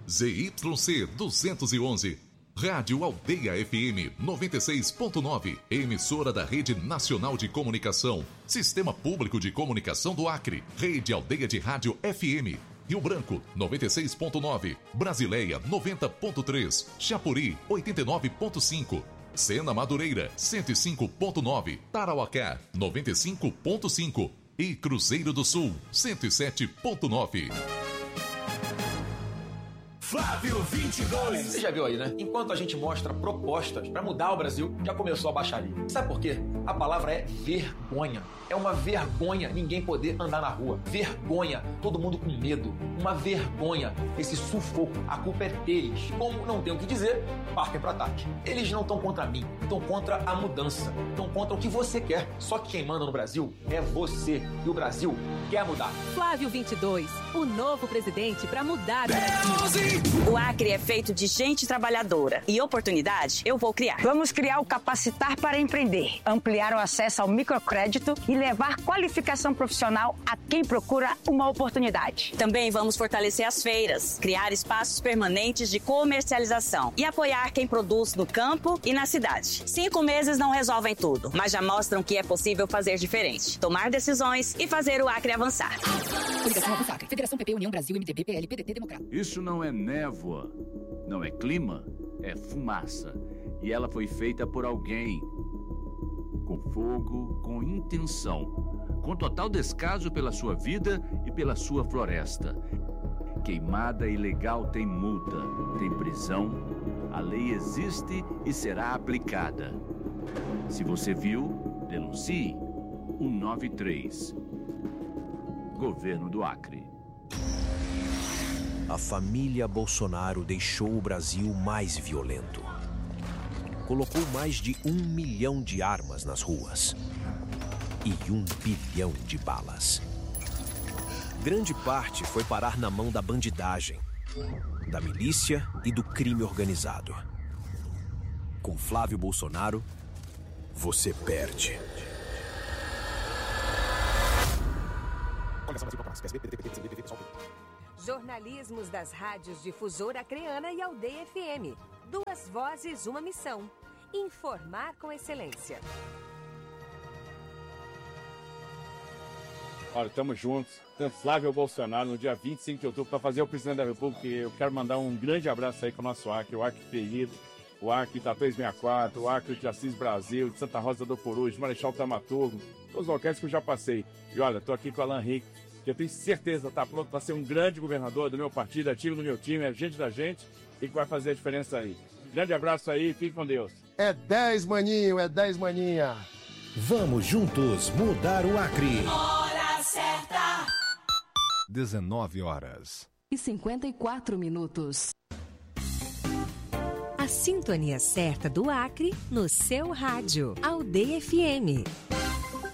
ZYC 211. Rádio Aldeia FM 96.9, emissora da Rede Nacional de Comunicação, Sistema Público de Comunicação do Acre, Rede Aldeia de Rádio FM, Rio Branco 96.9, Brasileia 90.3, Chapuri 89.5, Sena Madureira 105.9, Tarauacá 95.5 e Cruzeiro do Sul 107.9. Flávio 22. Você já viu aí, né? Enquanto a gente mostra propostas para mudar o Brasil, já começou a baixaria. Sabe por quê? A palavra é vergonha. É uma vergonha ninguém poder andar na rua. Vergonha. Todo mundo com medo. Uma vergonha. Esse sufoco. A culpa é deles. Como não tem o que dizer, partem para ataque. Eles não estão contra mim. Estão contra a mudança. Estão contra o que você quer. Só que quem manda no Brasil é você. E o Brasil quer mudar. Flávio 22. O novo presidente para mudar o Brasil. O Acre é feito de gente trabalhadora e oportunidade eu vou criar. Vamos criar o Capacitar para Empreender, ampliar o acesso ao microcrédito e levar qualificação profissional a quem procura uma oportunidade. Também vamos fortalecer as feiras, criar espaços permanentes de comercialização e apoiar quem produz no campo e na cidade. 5 meses não resolvem tudo, mas já mostram que é possível fazer diferente, tomar decisões e fazer o Acre avançar. Coligação Acre, Federação PP, União Brasil, MDB, PL, PDT, Democrata. Isso não é névoa, não é clima, é fumaça. E ela foi feita por alguém. Com fogo, com intenção. Com total descaso pela sua vida e pela sua floresta. Queimada ilegal tem multa, tem prisão. A lei existe e será aplicada. Se você viu, denuncie. 193. Governo do Acre. A família Bolsonaro deixou o Brasil mais violento. Colocou mais de 1 milhão de armas nas ruas e 1 bilhão de balas. Grande parte foi parar na mão da bandidagem, da milícia e do crime organizado. Com Flávio Bolsonaro, você perde. Jornalismos das rádios Difusora Acreana e Aldeia FM. 2 vozes, uma missão. Informar com excelência. Olha, estamos juntos. Flávio Bolsonaro, no dia 25 de outubro, para fazer o presidente da República. Eu quero mandar um grande abraço aí com o nosso Acre, o Acre querido, o Acre da 364, o Acre de Assis Brasil, de Santa Rosa do Purus, de Marechal Tamaturgo, todos os locais que eu já passei. E olha, estou aqui com o Alan Henrique, que eu tenho certeza está pronto para ser um grande governador do meu partido, ativo do meu time, é gente da gente e que vai fazer a diferença aí. Grande abraço aí, fique com Deus. É 10, maninho, é 10, maninha. Vamos juntos mudar o Acre. Hora certa. 19h54. A sintonia certa do Acre no seu rádio. Aldeia FM.